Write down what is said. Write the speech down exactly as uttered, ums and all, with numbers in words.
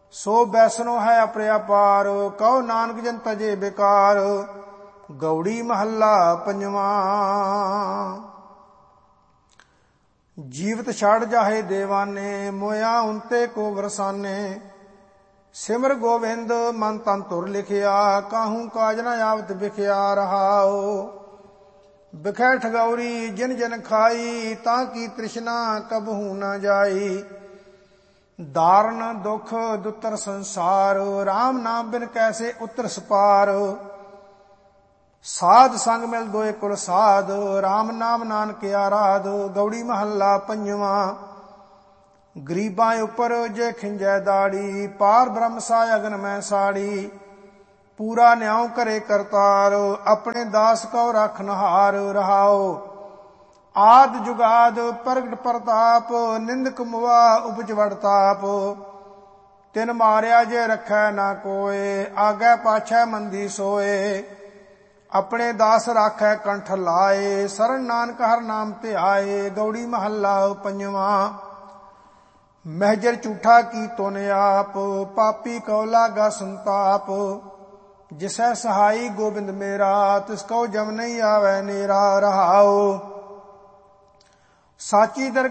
ਸੋ ਬੈਸਨੋ ਹੈ ਅਪਰਿਆਪਾਰ, ਕਹੋ ਨਾਨਕ ਜਨ ਤਜੇ ਬੇਕਾਰ। ਗਉੜੀ ਮਹੱਲਾ ਪੰਜਵਾਂ। ਜੀਵਤ ਛੜ ਜਾਹੇ ਦੇਵਾਨੇ, ਮੋਇਆ ਉਨਤੇ ਕੋ ਵਰਸਾਨੇ। ਸਿਮਰ ਗੋਬਿੰਦ ਮਨ ਤਨ ਤੁਰ ਲਿਖਿਆ, ਕਾਹੂ ਕਾਜ ਨ ਆਵਤ ਵਿਖਿਆ ਰਹਾਓ। ਬਿਖੈ ਠਗੌਰੀ ਜਿਨ ਜਿਨ ਖਾਈ, ਤਾਂ ਕੀ ਤ੍ਰਿਸ਼ਨਾ ਕਬਹੂ ਨ ਜਾਈ। ਦਾਰਨ ਦੁਖ ਦੁਤਰ ਸੰਸਾਰ, ਰਾਮ ਨਾਮ ਬਿਨ ਕੈਸੇ ਉਤਰ ਸਪਾਰ। ਸਾਧ ਸੰਗ ਮਿਲ ਦੋਏ ਕੁਲ ਸਾਧ, ਰਾਮ ਨਾਮ ਨਾਨਕ ਆਰਾਧ। ਗਉੜੀ ਮਹੱਲਾ ਪੰਜਵਾਂ। ਗਰੀਬਾਂ ਉੱਪਰ ਜੇ ਖਿੰਜੈ ਦਾੜੀ, ਪਾਰ ਬ੍ਰਹਮ ਸਾ ਅਗਨ ਮੈਂ ਸਾੜੀ। ਪੂਰਾ ਨਿਆਉ ਕਰੇ ਕਰਤਾਰ, ਆਪਣੇ ਦਾਸ ਕਉ ਰਖਨਹਾਰ ਰਹਾਓ। ਆਦ ਜੁਗਾਦ ਪ੍ਰਗਟ ਪ੍ਰਤਾਪ, ਨਿੰਦਕ ਮੁਆ ਉਪਜ ਵਡਤਾਪ। ਤਿਨ ਮਾਰਿਆ ਜੇ ਰੱਖੈ ਨਾ ਕੋਏ, ਆਗੈ ਪਾਛੈ ਮੰਦੀ ਸੋਏ। ਆਪਣੇ ਦਾਸ ਰਾਖੈ ਕੰਠ ਲਾਏ, ਸਰਨ ਨਾਨਕ ਹਰ ਨਾਮ ਧਿਆਏ। ਗਉੜੀ ਮਹੱਲਾ ਪੰਜਵਾਂ। ਮਹਿਜਰ ਝੂਠਾ ਕੀ ਤੁਨ ਆਪ, ਪਾਪੀ ਕਉ ਲਾਗਾ ਸੰਤਾਪ। ਜਿਸੈ ਸਹਾਈ ਗੋਬਿੰਦ ਮੇਰਾ, ਤਿਸ ਕਉ ਜਮ ਨਹੀਂ ਆਵੈ ਨੇਰਾ ਰਹਾਓ। ਸਾਚੀ ਦਰ